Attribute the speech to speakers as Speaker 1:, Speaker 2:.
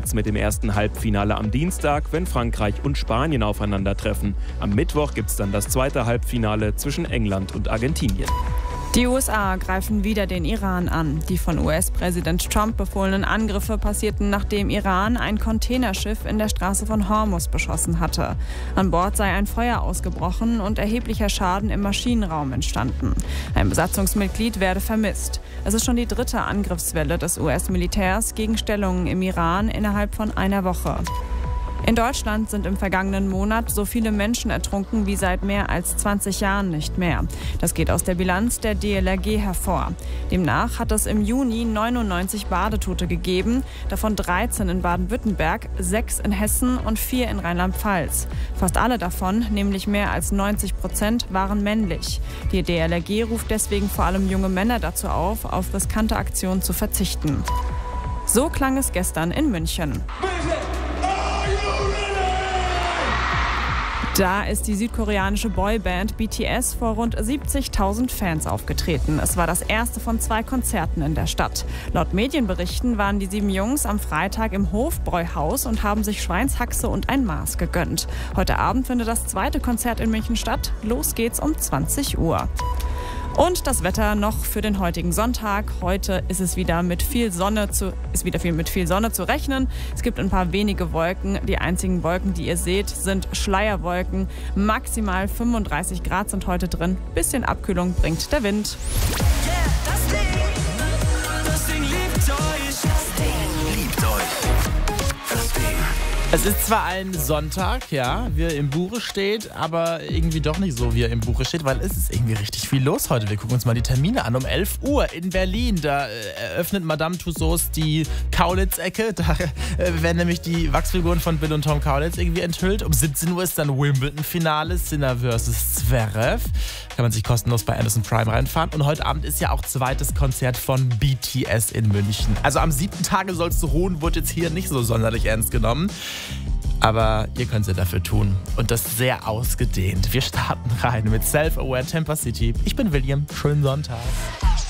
Speaker 1: geht's mit dem ersten Halbfinale am Dienstag, wenn Frankreich und Spanien aufeinandertreffen. Am Mittwoch gibt's dann das zweite Halbfinale zwischen England und Argentinien.
Speaker 2: Die USA greifen wieder den Iran an. Die von US-Präsident Trump befohlenen Angriffe passierten, nachdem Iran ein Containerschiff in der Straße von Hormuz beschossen hatte. An Bord sei ein Feuer ausgebrochen und erheblicher Schaden im Maschinenraum entstanden. Ein Besatzungsmitglied werde vermisst. Es ist schon die dritte Angriffswelle des US-Militärs gegen Stellungen im Iran innerhalb von einer Woche. In Deutschland sind im vergangenen Monat so viele Menschen ertrunken wie seit mehr als 20 Jahren nicht mehr. Das geht aus der Bilanz der DLRG hervor. Demnach hat es im Juni 99 Badetote gegeben, davon 13 in Baden-Württemberg, 6 in Hessen und 4 in Rheinland-Pfalz. Fast alle davon, nämlich mehr als 90%, waren männlich. Die DLRG ruft deswegen vor allem junge Männer dazu auf riskante Aktionen zu verzichten. So klang es gestern in München. Da ist die südkoreanische Boyband BTS vor rund 70.000 Fans aufgetreten. Es war das erste von 2 Konzerten in der Stadt. Laut Medienberichten waren die 7 Jungs am Freitag im Hofbräuhaus und haben sich Schweinshaxe und ein Maß gegönnt. Heute Abend findet das zweite Konzert in München statt. Los geht's um 20 Uhr. Und das Wetter noch für den heutigen Sonntag. Heute ist es wieder mit viel Sonne zu rechnen. Es gibt ein paar wenige Wolken. Die einzigen Wolken, die ihr seht, sind Schleierwolken. Maximal 35 Grad sind heute drin. Bisschen Abkühlung bringt der Wind.
Speaker 3: Das Ding liebt euch.
Speaker 4: Es ist zwar ein Sonntag, ja, wie er im Buche steht, aber irgendwie doch nicht so, wie er im Buche steht, weil es ist irgendwie richtig viel los heute. Wir gucken uns mal die Termine an. Um 11 Uhr in Berlin, da eröffnet Madame Tussauds die Kaulitz-Ecke. Da werden nämlich die Wachsfiguren von Bill und Tom Kaulitz irgendwie enthüllt. Um 17 Uhr ist dann Wimbledon-Finale, Sinner vs. Zverev. Kann man sich kostenlos bei Amazon Prime reinfahren. Und heute Abend ist ja auch zweites Konzert von BTS in München. Also am 7. Tage soll es so ruhen, wurde jetzt hier nicht so sonderlich ernst genommen. Aber ihr könnt es ja dafür tun. Und das sehr ausgedehnt. Wir starten rein mit Self-Aware Temper City. Ich bin William. Schönen Sonntag.